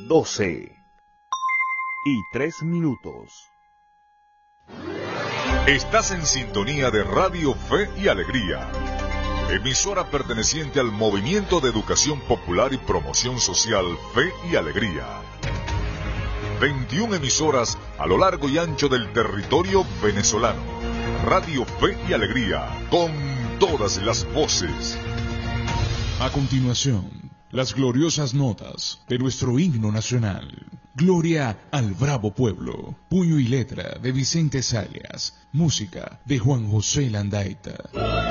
12:03. Estás en sintonía de Radio Fe y Alegría, emisora perteneciente al Movimiento de Educación Popular y Promoción Social Fe y Alegría. 21 emisoras a lo largo y ancho del territorio venezolano. Radio Fe y Alegría, con todas las voces. A continuación, las gloriosas notas de nuestro himno nacional. Gloria al bravo pueblo. Puño y letra de Vicente Salias. Música de Juan José Landaeta.